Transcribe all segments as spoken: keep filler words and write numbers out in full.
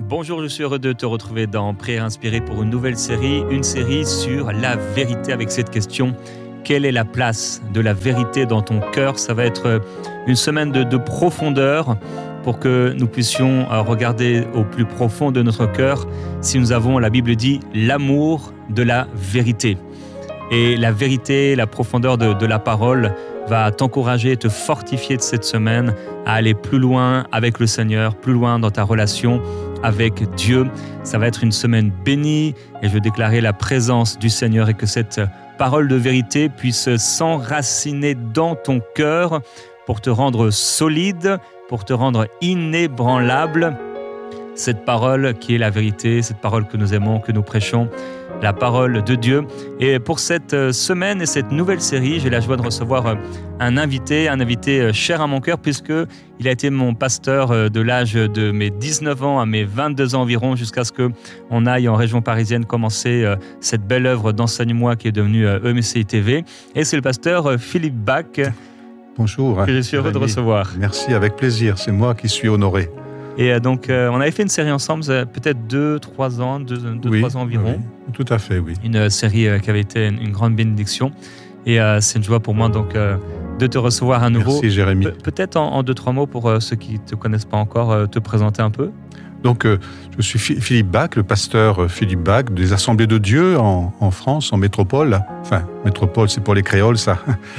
Bonjour, je suis heureux de te retrouver dans Prière inspirée pour une nouvelle série, une série sur la vérité avec cette question: quelle est la place de la vérité dans ton cœur? Ça va être une semaine de, de profondeur pour que nous puissions regarder au plus profond de notre cœur si nous avons, la Bible dit, l'amour de la vérité. Et la vérité, la profondeur de, de la parole va t'encourager, te fortifier de cette semaine à aller plus loin avec le Seigneur, plus loin dans ta relation avec Dieu. Ça va être une semaine bénie et je veux déclarer la présence du Seigneur et que cette parole de vérité puisse s'enraciner dans ton cœur pour te rendre solide, pour te rendre inébranlable. Cette parole qui est la vérité, cette parole que nous aimons, que nous prêchons, la parole de Dieu. Et pour cette semaine et cette nouvelle série, j'ai la joie de recevoir un invité, un invité cher à mon cœur, puisqu'il a été mon pasteur de l'âge de mes dix-neuf ans à mes vingt-deux ans environ, jusqu'à ce qu'on aille en région parisienne commencer cette belle œuvre d'Enseigne-moi qui est devenue E M C I T V. Et c'est le pasteur Philippe Bach. Bonjour. Que je suis heureux de recevoir. Merci, avec plaisir. C'est moi qui suis honoré. Et donc, euh, on avait fait une série ensemble, peut-être deux, trois ans, deux, deux oui, trois ans environ. Oui, tout à fait, oui. Une série euh, qui avait été une, une grande bénédiction. Et euh, c'est une joie pour moi donc euh, de te recevoir à nouveau. Merci, Jérémy. Pe- peut-être en, en deux, trois mots pour euh, ceux qui ne te connaissent pas encore, euh, te présenter un peu. Donc, euh, je suis Philippe Bach, le pasteur Philippe Bach des Assemblées de Dieu en, en France, en métropole. Enfin, métropole, c'est pour les créoles, ça.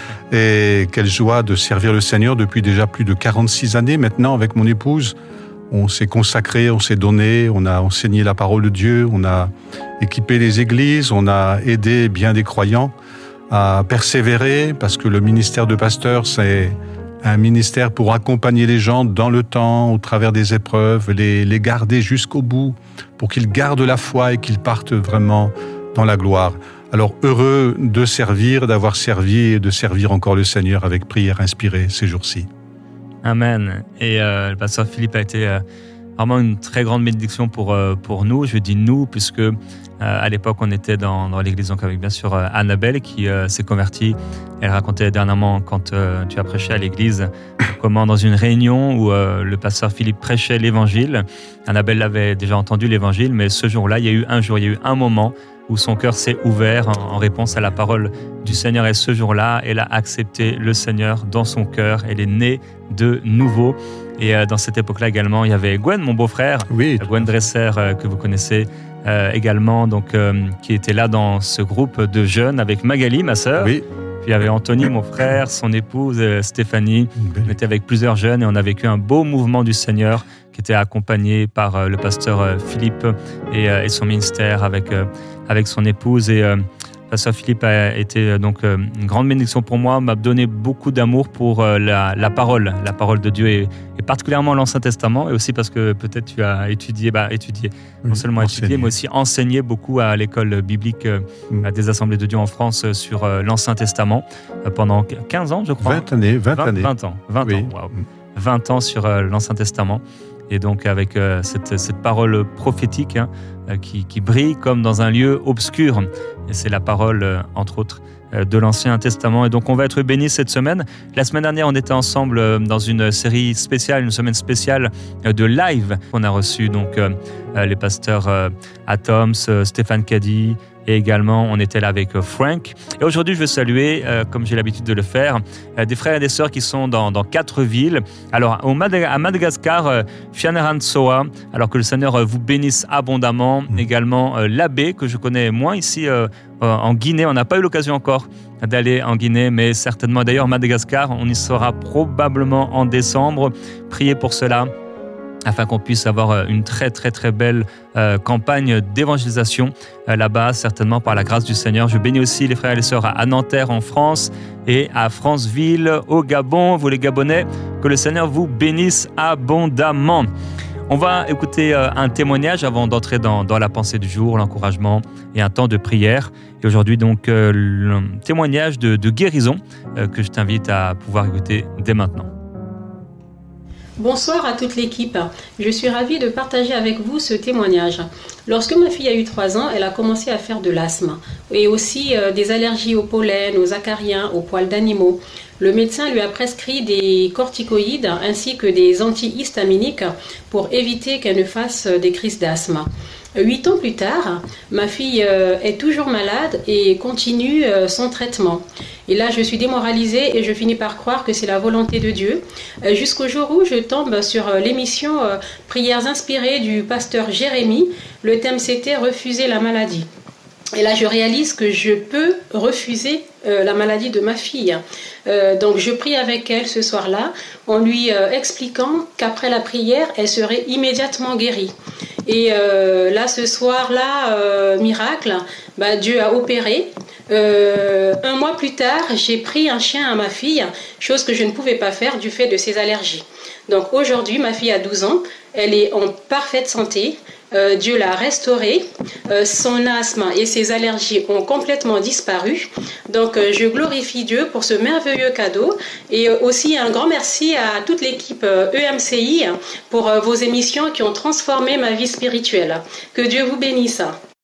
Et quelle joie de servir le Seigneur depuis déjà plus de quarante-six années maintenant avec mon épouse. On s'est consacré, on s'est donné, on a enseigné la parole de Dieu, on a équipé les églises, on a aidé bien des croyants à persévérer, parce que le ministère de pasteur, c'est un ministère pour accompagner les gens dans le temps, au travers des épreuves, les, les garder jusqu'au bout, pour qu'ils gardent la foi et qu'ils partent vraiment dans la gloire. Alors, heureux de servir, d'avoir servi et de servir encore le Seigneur avec prière inspirée ces jours-ci. Amen. Et euh, le pasteur Philippe a été euh, vraiment une très grande bénédiction pour, euh, pour nous. Je dis nous, puisque euh, à l'époque, on était dans, dans l'église, donc avec bien sûr euh, Annabelle qui euh, s'est convertie. Elle racontait dernièrement, quand euh, tu as prêché à l'église, comment dans une réunion où euh, le pasteur Philippe prêchait l'évangile, Annabelle l'avait déjà entendu l'évangile, mais ce jour-là, il y a eu un jour, il y a eu un moment où son cœur s'est ouvert en, en réponse à la parole du Seigneur. Et ce jour-là, elle a accepté le Seigneur dans son cœur. Elle est née de nouveau. Et euh, dans cette époque-là également, il y avait Gwen, mon beau-frère, oui, Gwen Dresser, euh, que vous connaissez euh, également, donc, euh, qui était là dans ce groupe de jeunes avec Magali, ma sœur. Oui. Puis il y avait Anthony, mon frère, son épouse euh, Stéphanie. On était avec plusieurs jeunes et on a vécu un beau mouvement du Seigneur qui était accompagné par euh, le pasteur euh, Philippe et, euh, et son ministère avec, euh, avec son épouse. Et euh, le pasteur Philippe a été euh, donc euh, une grande bénédiction pour moi, m'a donné beaucoup d'amour pour euh, la, la parole, la parole de Dieu et, et particulièrement l'Ancien Testament, et aussi parce que peut-être tu as étudié, bah, étudié non seulement enseigné. étudié, mais aussi enseigné beaucoup à l'école biblique euh, Mm. à des Assemblées de Dieu en France sur euh, l'Ancien Testament euh, pendant quinze ans, je crois. vingt années, vingt, vingt, années. vingt ans, vingt Oui. ans, waouh. vingt ans sur euh, l'Ancien Testament. Et donc avec euh, cette, cette parole prophétique hein, euh, qui, qui brille comme dans un lieu obscur. Et c'est la parole, euh, entre autres, euh, de l'Ancien Testament. Et donc on va être bénis cette semaine. La semaine dernière, on était ensemble euh, dans une série spéciale, une semaine spéciale euh, de live. On a reçu donc euh, euh, les pasteurs euh, Atoms, euh, Stéphane Caddy, et également, on était là avec Frank. Et aujourd'hui, je veux saluer, euh, comme j'ai l'habitude de le faire, euh, des frères et des sœurs qui sont dans, dans quatre villes. Alors, au Madag- à Madagascar, euh, Fianarantsoa, alors que le Seigneur euh, vous bénisse abondamment. Mmh. Également, euh, l'Abbé, que je connais moins ici euh, euh, en Guinée. On n'a pas eu l'occasion encore d'aller en Guinée, mais certainement. D'ailleurs, Madagascar, on y sera probablement en décembre. Priez pour cela, afin qu'on puisse avoir une très très très belle euh, campagne d'évangélisation euh, là-bas, certainement par la grâce du Seigneur. Je bénis aussi les frères et les sœurs à, à Nanterre en France et à Franceville au Gabon. Vous les Gabonais, que le Seigneur vous bénisse abondamment. On va écouter euh, un témoignage avant d'entrer dans, dans la pensée du jour, l'encouragement et un temps de prière. Et aujourd'hui donc euh, le témoignage de, de guérison euh, que je t'invite à pouvoir écouter dès maintenant. Bonsoir à toute l'équipe. Je suis ravie de partager avec vous ce témoignage. Lorsque ma fille a eu trois ans, elle a commencé à faire de l'asthme et aussi euh, des allergies au pollen, aux acariens, aux poils d'animaux. Le médecin lui a prescrit des corticoïdes ainsi que des antihistaminiques pour éviter qu'elle ne fasse des crises d'asthme. Huit ans plus tard, ma fille est toujours malade et continue son traitement. Et là, je suis démoralisée et je finis par croire que c'est la volonté de Dieu. Jusqu'au jour où je tombe sur l'émission Prières inspirées du pasteur Jérémie. Le thème, c'était « Refuser la maladie ». Et là, je réalise que je peux refuser euh, la maladie de ma fille. Euh, donc, je prie avec elle ce soir-là, en lui euh, expliquant qu'après la prière, elle serait immédiatement guérie. Et euh, là, ce soir-là, euh, miracle, bah, Dieu a opéré. Euh, un mois plus tard, j'ai pris un chien à ma fille, chose que je ne pouvais pas faire du fait de ses allergies. Donc, aujourd'hui, ma fille a douze ans, elle est en parfaite santé. Euh, Dieu l'a restaurée, euh, son asthme et ses allergies ont complètement disparu. Donc euh, je glorifie Dieu pour ce merveilleux cadeau et euh, aussi un grand merci à toute l'équipe euh, E M C I pour euh, vos émissions qui ont transformé ma vie spirituelle. Que Dieu vous bénisse.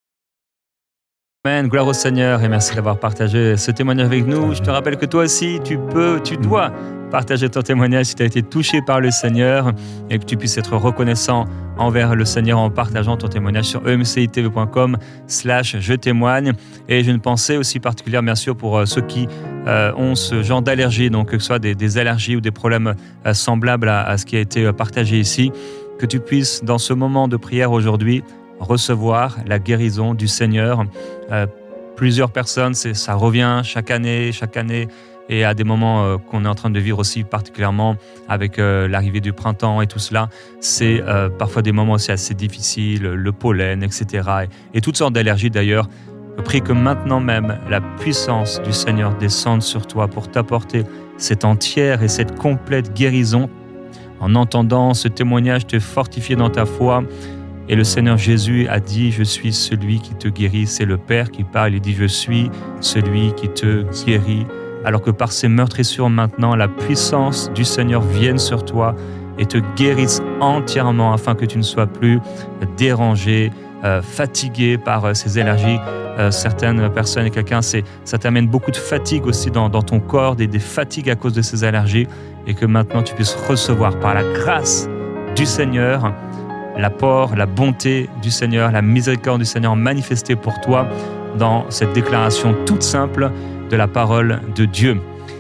Amen, gloire au Seigneur et merci d'avoir partagé ce témoignage avec nous. Je te rappelle que toi aussi, tu peux, tu dois partager ton témoignage si tu as été touché par le Seigneur et que tu puisses être reconnaissant envers le Seigneur en partageant ton témoignage sur e m c i t v point com slash je témoigne. Et j'ai une pensée aussi particulière, bien sûr, pour ceux qui euh, ont ce genre d'allergie, donc que ce soit des, des allergies ou des problèmes euh, semblables à, à ce qui a été partagé ici, que tu puisses, dans ce moment de prière aujourd'hui, recevoir la guérison du Seigneur. Euh, plusieurs personnes, c'est, ça revient chaque année, chaque année, et à des moments euh, qu'on est en train de vivre aussi particulièrement avec euh, l'arrivée du printemps et tout cela, c'est euh, parfois des moments aussi assez difficiles, le pollen, et cetera. Et, et toutes sortes d'allergies d'ailleurs. Je prie que maintenant même, la puissance du Seigneur descende sur toi pour t'apporter cette entière et cette complète guérison. En entendant ce témoignage, te fortifier dans ta foi. Et le Seigneur Jésus a dit « Je suis celui qui te guérit ». C'est le Père qui parle, il dit « Je suis celui qui te guérit ». Alors que par ces meurtrissures maintenant, la puissance du Seigneur vienne sur toi et te guérisse entièrement afin que tu ne sois plus dérangé, euh, fatigué par euh, ces allergies. Euh, certaines personnes et quelqu'un, c'est, ça t'amène beaucoup de fatigue aussi dans, dans ton corps, des, des fatigues à cause de ces allergies, et que maintenant tu puisses recevoir par la grâce du Seigneur l'apport, la bonté du Seigneur, la miséricorde du Seigneur manifestée pour toi dans cette déclaration toute simple de la parole de Dieu.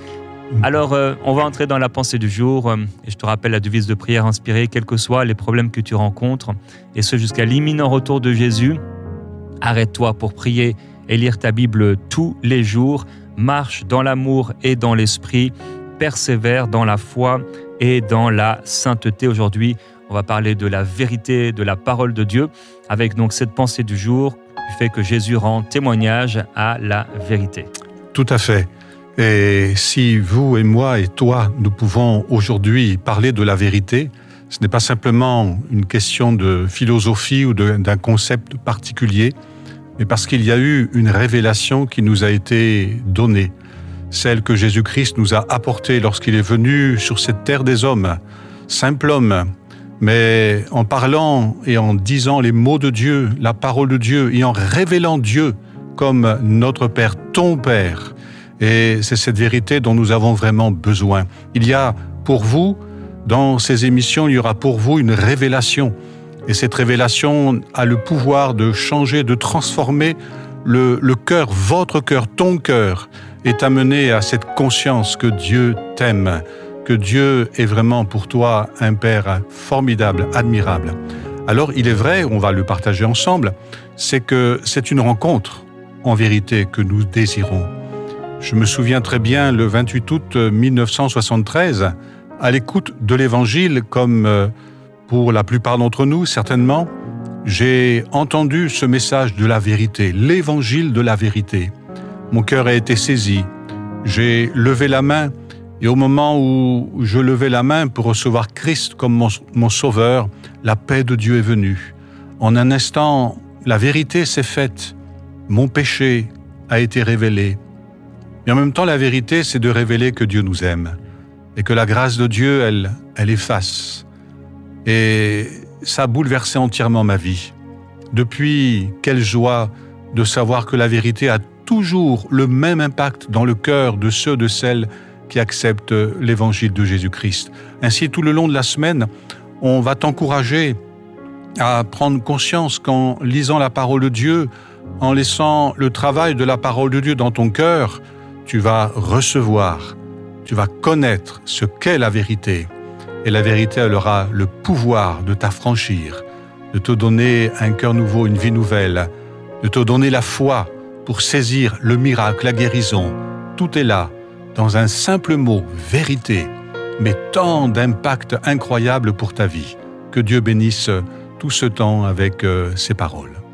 Alors, euh, on va entrer dans la pensée du jour, euh, et je te rappelle la devise de prière inspirée, quels que soient les problèmes que tu rencontres, et ce jusqu'à l'imminent retour de Jésus. Arrête-toi pour prier et lire ta Bible tous les jours, marche dans l'amour et dans l'esprit, persévère dans la foi et dans la sainteté. Aujourd'hui, on va parler de la vérité, de la parole de Dieu, avec donc cette pensée du jour, du fait que Jésus rend témoignage à la vérité. Tout à fait. Et si vous et moi et toi, nous pouvons aujourd'hui parler de la vérité, ce n'est pas simplement une question de philosophie ou de, d'un concept particulier, mais parce qu'il y a eu une révélation qui nous a été donnée, celle que Jésus-Christ nous a apportée lorsqu'il est venu sur cette terre des hommes, simple homme, mais en parlant et en disant les mots de Dieu, la parole de Dieu, et en révélant Dieu comme notre Père, ton Père. Et c'est cette vérité dont nous avons vraiment besoin. Il y a pour vous, dans ces émissions, il y aura pour vous une révélation. Et cette révélation a le pouvoir de changer, de transformer le, le cœur, votre cœur, ton cœur, est amené à cette conscience que Dieu t'aime, que Dieu est vraiment pour toi un Père formidable, admirable. Alors il est vrai, on va le partager ensemble, c'est que c'est une rencontre, en vérité, que nous désirons. Je me souviens très bien, le vingt-huit août mille neuf cent soixante-treize, à l'écoute de l'Évangile, comme pour la plupart d'entre nous, certainement, j'ai entendu ce message de la vérité, l'Évangile de la vérité. Mon cœur a été saisi, j'ai levé la main, et au moment où je levais la main pour recevoir Christ comme mon, mon sauveur, la paix de Dieu est venue. En un instant, la vérité s'est faite, mon péché a été révélé. Mais en même temps, la vérité, c'est de révéler que Dieu nous aime et que la grâce de Dieu, elle, elle efface. Et ça a bouleversé entièrement ma vie. Depuis, quelle joie de savoir que la vérité a toujours le même impact dans le cœur de ceux, de celles qui acceptent l'évangile de Jésus-Christ. Ainsi, tout le long de la semaine, on va t'encourager à prendre conscience qu'en lisant la parole de Dieu, en laissant le travail de la parole de Dieu dans ton cœur, tu vas recevoir, tu vas connaître ce qu'est la vérité. Et la vérité, elle aura le pouvoir de t'affranchir, de te donner un cœur nouveau, une vie nouvelle, de te donner la foi pour saisir le miracle, la guérison. Tout est là, dans un simple mot, vérité, mais tant d'impact incroyable pour ta vie. Que Dieu bénisse tout ce temps avec euh, ces paroles.